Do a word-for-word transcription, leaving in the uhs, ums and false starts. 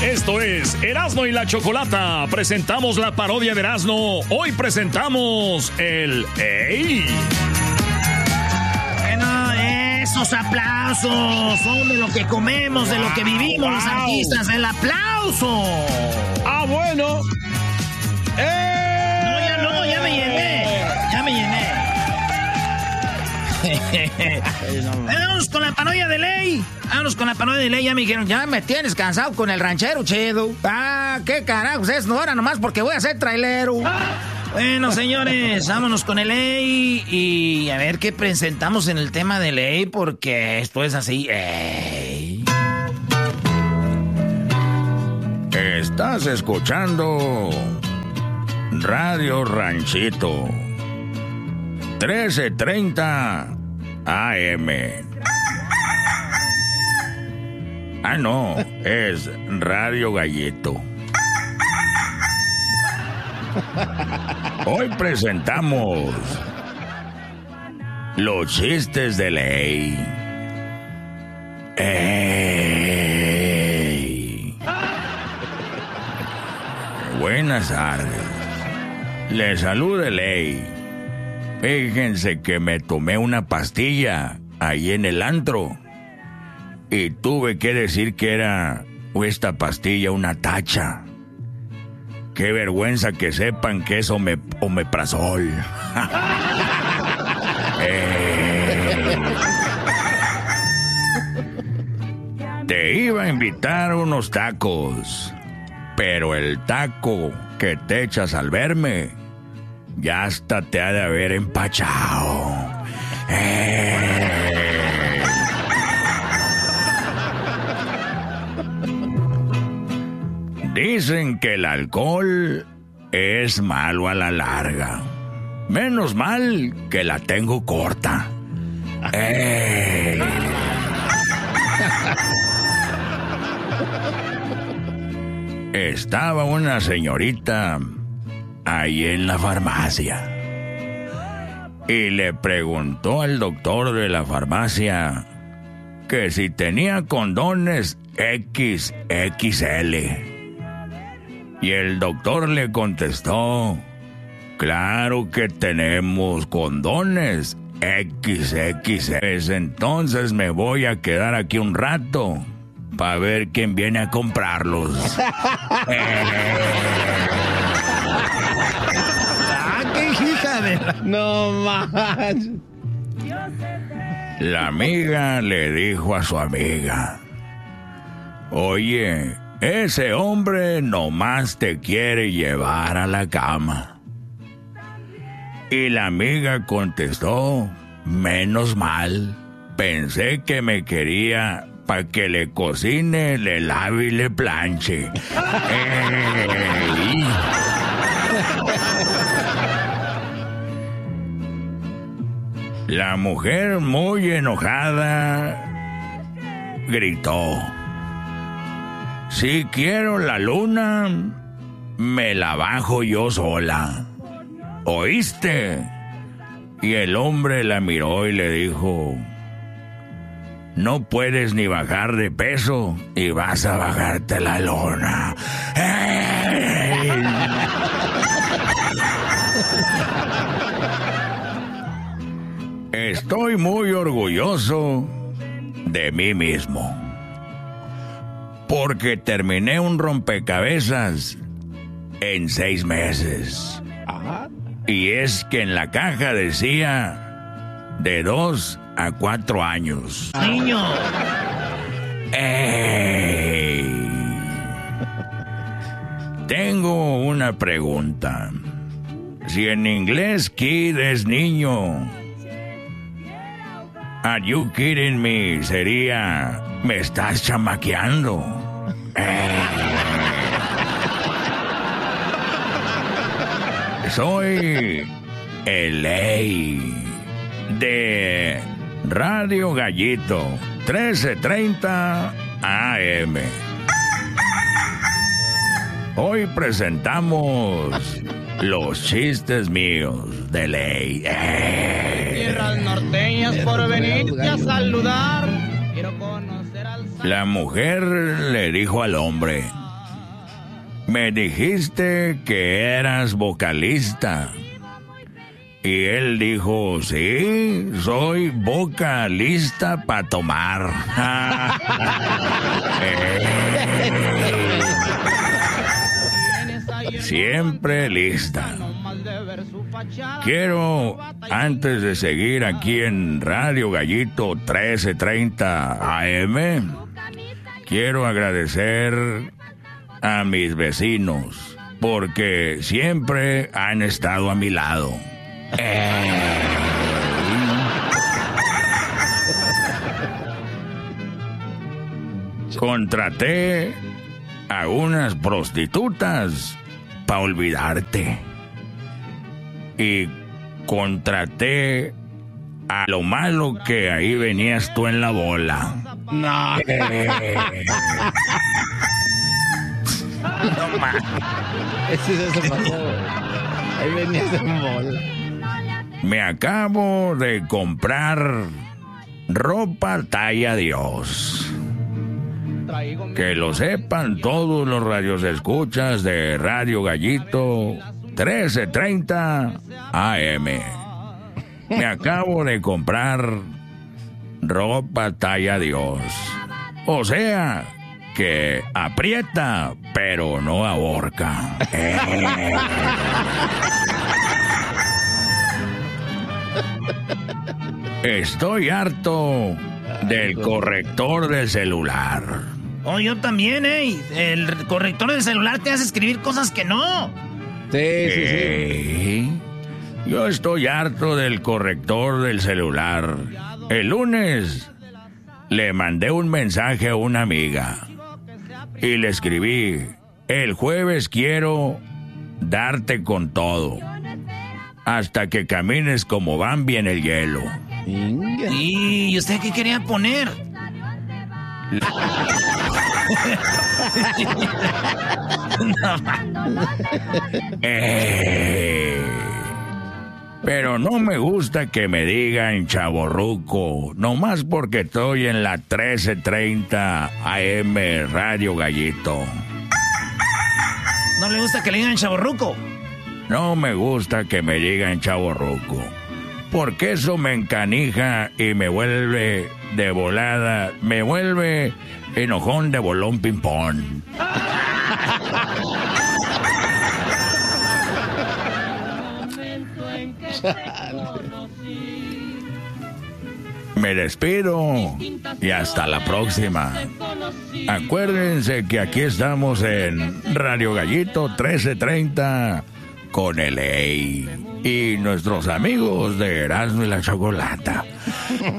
Esto es Erasmo y la Chocolata. Presentamos la parodia de Erasmo. Hoy presentamos el ¡Ey! Bueno, esos aplausos son de lo que comemos, de lo que vivimos wow. Los artistas. ¡El aplauso! ¡Ah, bueno! ¡Eh! No, ya no, ya me llené. Ya me llené. Vamos con la parodia de ley. Vámonos con la parodia de ley. Ya me dijeron, ya me tienes cansado con el ranchero chido. Ah, qué carajos es, no ahora nomás porque voy a ser trailero. Bueno, señores, vámonos con el ley y a ver qué presentamos en el tema de ley, porque esto es así. ¡Ey! Estás escuchando Radio Ranchito trece treinta A M. Ah, no, es Radio Gallito. Hoy presentamos los chistes de ley. ¡Ey! Buenas tardes. Les saluda ley. Fíjense que me tomé una pastilla ahí en el antro y tuve que decir que era esta pastilla una tacha. Qué vergüenza que sepan que es ome, omeprazol. eh, te iba a invitar unos tacos, pero el taco que te echas al verme ya hasta te ha de haber empachado. Eh. Dicen que el alcohol es malo a la larga. Menos mal que la tengo corta. Eh. Estaba una señorita ahí en la farmacia y le preguntó al doctor de la farmacia que si tenía condones equis equis ele. Y el doctor le contestó, claro que tenemos condones equis equis ele. Entonces me voy a quedar aquí un rato para ver quién viene a comprarlos. eh. No más. La amiga le dijo a su amiga, oye, ese hombre nomás te quiere llevar a la cama. Y la amiga contestó, menos mal, pensé que me quería para que le cocine, le lave y le planche. ¡Ey! La mujer, muy enojada, gritó, si quiero la luna, me la bajo yo sola. ¿Oíste? Y el hombre la miró y le dijo, no puedes ni bajar de peso y vas a bajarte la lona. ¡Ey! Estoy muy orgulloso de mí mismo, porque terminé un rompecabezas en seis meses. Ajá. Y es que en la caja decía de dos a cuatro años. ¡Niño! ¡Ey! Tengo una pregunta. Si en inglés kid es niño, are you kidding me? Sería, me estás chamaqueando. Eh. Soy el Ley de Radio Gallito trece treinta A M. Hoy presentamos los chistes míos de ley. Eh. Tierras norteñas por venirte a saludar. Quiero conocer al... La mujer le dijo al hombre, me dijiste que eras vocalista. Y él dijo, sí, soy vocalista para tomar. eh. Siempre lista. Quiero, antes de seguir aquí en Radio Gallito trece treinta A M, quiero agradecer a mis vecinos, porque siempre han estado a mi lado. Eh. Contraté a unas prostitutas para olvidarte. Y contraté a lo malo que ahí venías tú en la bola. No. Eh. No más. Ese es eso pasó. Ahí venías en bola. Me acabo de comprar ropa talla Dios. Que lo sepan todos los radiosescuchas de Radio Gallito trece treinta A M. Me acabo de comprar ropa talla Dios. O sea, que aprieta, pero no ahorca. Eh. Estoy harto del corrector del celular. Oh, yo también, ¿eh? El corrector del celular te hace escribir cosas que no. Sí, sí, sí. Eh, Yo estoy harto del corrector del celular. El lunes le mandé un mensaje a una amiga y le escribí: el jueves quiero darte con todo, hasta que camines como Bambi en el hielo. ¿Y usted qué quería poner? eh, pero no me gusta que me digan chavorruco, nomás porque estoy en la trece treinta A M Radio Gallito. ¿No le gusta que le digan chavorruco? No me gusta que me digan chavorruco, porque eso me encanija y me vuelve de volada, me vuelve enojón de bolón ping-pong. Me despido y hasta la próxima. Acuérdense que aquí estamos en Radio Gallito trece treinta con el E Y y nuestros amigos de Erasmo y la Chocolata.